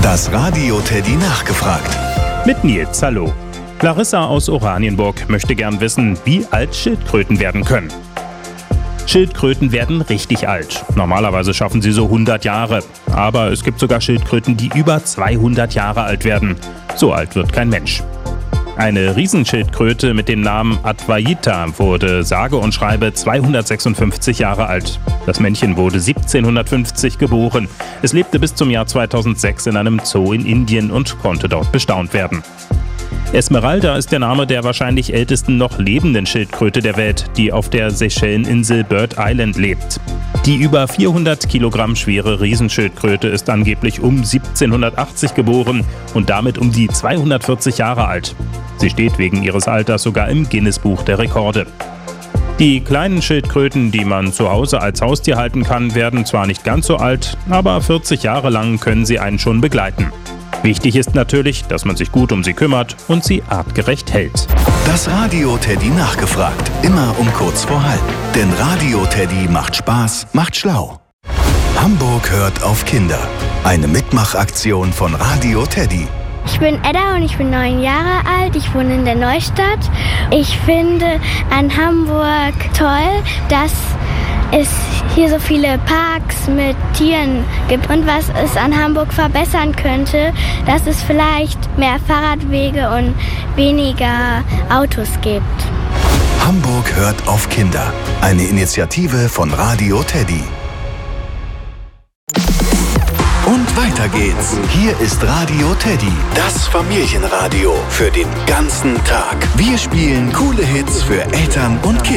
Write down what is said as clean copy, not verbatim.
Das Radio Teddy nachgefragt. Mit Nils, hallo. Larissa aus Oranienburg möchte gern wissen, wie alt Schildkröten werden können. Schildkröten werden richtig alt. Normalerweise schaffen sie so 100 Jahre. Aber es gibt sogar Schildkröten, die über 200 Jahre alt werden. So alt wird kein Mensch. Eine Riesenschildkröte mit dem Namen Adwaita wurde sage und schreibe 256 Jahre alt. Das Männchen wurde 1750 geboren. Es lebte bis zum Jahr 2006 in einem Zoo in Indien und konnte dort bestaunt werden. Esmeralda ist der Name der wahrscheinlich ältesten noch lebenden Schildkröte der Welt, die auf der Seychelleninsel Bird Island lebt. Die über 400 Kilogramm schwere Riesenschildkröte ist angeblich um 1780 geboren und damit um die 240 Jahre alt. Sie steht wegen ihres Alters sogar im Guinness-Buch der Rekorde. Die kleinen Schildkröten, die man zu Hause als Haustier halten kann, werden zwar nicht ganz so alt, aber 40 Jahre lang können sie einen schon begleiten. Wichtig ist natürlich, dass man sich gut um sie kümmert und sie artgerecht hält. Das Radio Teddy nachgefragt. Immer um kurz vor halb. Denn Radio Teddy macht Spaß, macht schlau. Hamburg hört auf Kinder. Eine Mitmachaktion von Radio Teddy. Ich bin Edda und ich bin 9 Jahre alt. Ich wohne in der Neustadt. Ich finde an Hamburg toll, dass es hier so viele Parks mit Tieren gibt. Und was es an Hamburg verbessern könnte, dass es vielleicht mehr Fahrradwege und weniger Autos gibt. Hamburg hört auf Kinder. Eine Initiative von Radio Teddy. Und weiter geht's. Hier ist Radio Teddy, das Familienradio für den ganzen Tag. Wir spielen coole Hits für Eltern und Kinder.